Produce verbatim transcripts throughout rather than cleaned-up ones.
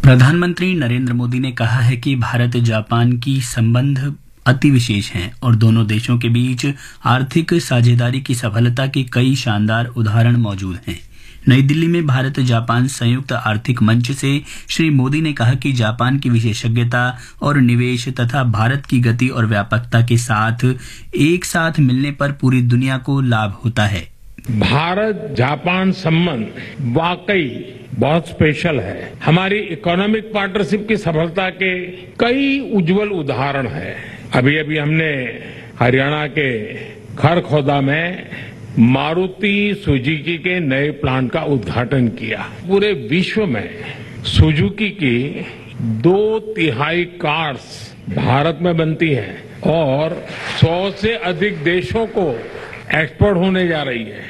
प्रधानमंत्री नरेंद्र मोदी ने कहा है कि भारत जापान की संबंध अति विशेष हैं और दोनों देशों के बीच आर्थिक साझेदारी की सफलता के कई शानदार उदाहरण मौजूद हैं। नई दिल्ली में भारत जापान संयुक्त आर्थिक मंच से श्री मोदी ने कहा कि जापान की विशेषज्ञता और निवेश तथा भारत की गति और व्यापकता के साथ एक साथ मिलने पर पूरी दुनिया को लाभ होता है। भारत जापान संबंध वाकई बहुत स्पेशल है। हमारी इकोनॉमिक पार्टनरशिप की सफलता के कई उज्जवल उदाहरण हैं। अभी अभी हमने हरियाणा के खरखौदा में मारुति सुजुकी के नए प्लांट का उद्घाटन किया। पूरे विश्व में सुजुकी की दो तिहाई कार्स भारत में बनती हैं और सौ से अधिक देशों को एक्सपोर्ट होने जा रही है।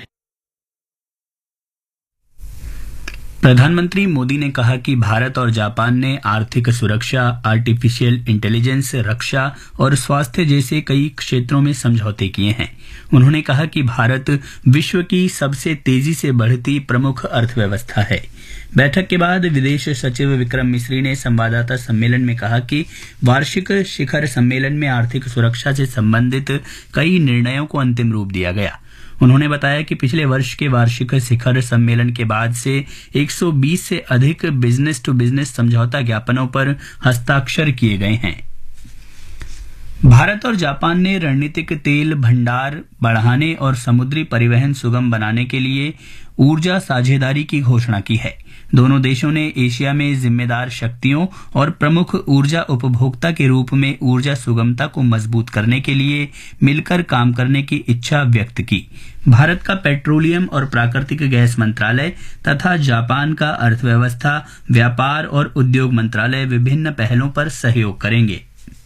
प्रधानमंत्री मोदी ने कहा कि भारत और जापान ने आर्थिक सुरक्षा, आर्टिफिशियल इंटेलिजेंस, रक्षा और स्वास्थ्य जैसे कई क्षेत्रों में समझौते किए हैं। उन्होंने कहा कि भारत विश्व की सबसे तेजी से बढ़ती प्रमुख अर्थव्यवस्था है। बैठक के बाद विदेश सचिव विक्रम मिस्री ने संवाददाता सम्मेलन में कहा कि वार्षिक शिखर सम्मेलन में आर्थिक सुरक्षा से संबंधित कई निर्णयों को अंतिम रूप दिया गया। उन्होंने बताया कि पिछले वर्ष के वार्षिक शिखर सम्मेलन के बाद से एक सौ बीस से अधिक बिजनेस टू बिजनेस समझौता ज्ञापनों पर हस्ताक्षर किए गए हैं। भारत और जापान ने रणनीतिक तेल भंडार बढ़ाने और समुद्री परिवहन सुगम बनाने के लिए ऊर्जा साझेदारी की घोषणा की है। दोनों देशों ने एशिया में जिम्मेदार शक्तियों और प्रमुख ऊर्जा उपभोक्ता के रूप में ऊर्जा सुगमता को मजबूत करने के लिए मिलकर काम करने की इच्छा व्यक्त की। भारत का पेट्रोलियम और प्राकृतिक गैस मंत्रालय तथा जापान का अर्थव्यवस्था, व्यापार और उद्योग मंत्रालय विभिन्न पहलों पर सहयोग करेंगे।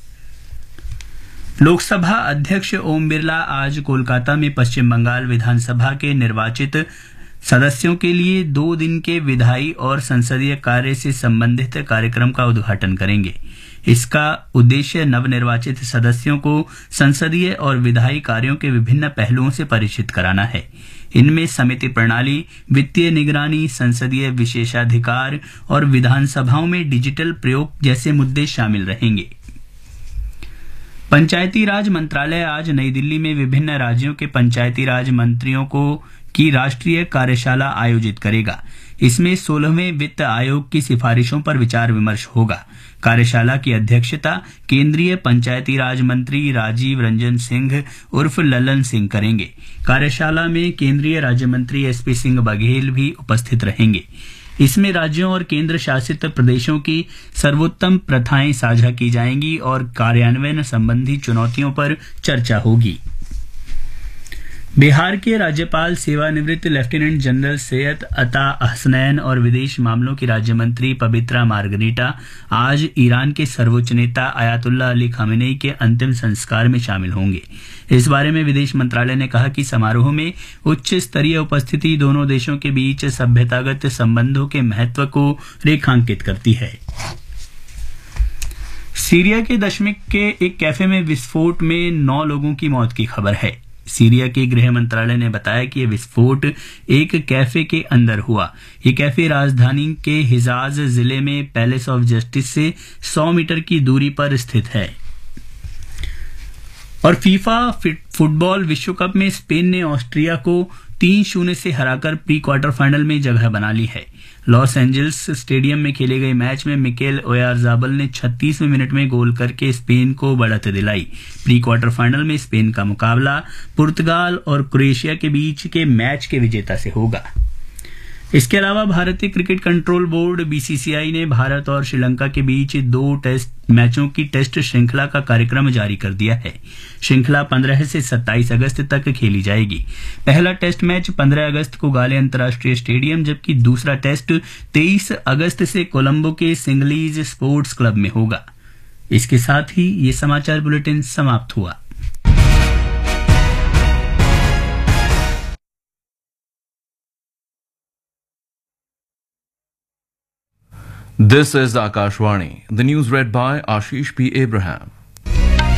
लोकसभा अध्यक्ष ओम बिरला आज कोलकाता में पश्चिम बंगाल विधानसभा के निर्वाचित सदस्यों के लिए दो दिन के विधायी और संसदीय कार्य से संबंधित कार्यक्रम का उद्घाटन करेंगे। इसका उद्देश्य नवनिर्वाचित सदस्यों को संसदीय और विधायी कार्यों के विभिन्न पहलुओं से परिचित कराना है। इनमें समिति प्रणाली, वित्तीय निगरानी, संसदीय विशेषाधिकार और विधानसभाओं में डिजिटल प्रयोग जैसे मुद्दे शामिल रहेंगे। पंचायती राज मंत्रालय आज नई दिल्ली में विभिन्न राज्यों के पंचायती राज मंत्रियों को की राष्ट्रीय कार्यशाला आयोजित करेगा। इसमें सोलहवें वित्त आयोग की सिफारिशों पर विचार विमर्श होगा। कार्यशाला की अध्यक्षता केंद्रीय पंचायती राज मंत्री राजीव रंजन सिंह उर्फ ललन सिंह करेंगे। कार्यशाला में केंद्रीय राज्य मंत्री एसपी सिंह बघेल भी उपस्थित रहेंगे। इसमें राज्यों और केंद्र शासित प्रदेशों की सर्वोत्तम प्रथाएं साझा की जाएंगी और कार्यान्वयन संबंधी चुनौतियों पर चर्चा होगी। बिहार के राज्यपाल सेवानिवृत्त लेफ्टिनेंट जनरल सैयद अता हसनैन और विदेश मामलों की राज्य मंत्री पवित्रा मार्गरीटा आज ईरान के सर्वोच्च नेता अयातुल्लाह अली खामेनेई के अंतिम संस्कार में शामिल होंगे। इस बारे में विदेश मंत्रालय ने कहा कि समारोह में उच्च स्तरीय उपस्थिति दोनों देशों के बीच सभ्यतागत संबंधों के महत्व को रेखांकित करती है। सीरिया के दमिश्क के एक कैफे में विस्फोट में नौ लोगों की मौत की खबर है। सीरिया के गृह मंत्रालय ने बताया कि यह विस्फोट एक कैफे के अंदर हुआ। ये कैफे राजधानी के हिजाज जिले में पैलेस ऑफ जस्टिस से सौ मीटर की दूरी पर स्थित है। और फीफा फुटबॉल विश्व कप में स्पेन ने ऑस्ट्रिया को तीन शून्य से हराकर प्री क्वार्टर फाइनल में जगह बना ली है। लॉस एंजल्स स्टेडियम में खेले गए मैच में मिकेल ओयारजाबल ने छत्तीसवें मिनट में गोल करके स्पेन को बढ़त दिलाई। प्री क्वार्टर फाइनल में स्पेन का मुकाबला पुर्तगाल और क्रोएशिया के बीच के मैच के विजेता से होगा। इसके अलावा भारतीय क्रिकेट कंट्रोल बोर्ड बीसीसीआई ने भारत और श्रीलंका के बीच दो टेस्ट मैचों की टेस्ट श्रृंखला का कार्यक्रम जारी कर दिया है। श्रृंखला पंद्रह से सत्ताईस अगस्त तक खेली जाएगी। पहला टेस्ट मैच पंद्रह अगस्त को गाले अंतर्राष्ट्रीय स्टेडियम, जबकि दूसरा टेस्ट तेईस अगस्त से कोलंबो के सिंगलीज स्पोर्ट्स क्लब में होगा। इसके साथ ही ये समाचार बुलेटिन समाप्त हुआ। This is Akashvani. The news read by Ashish P. Abraham.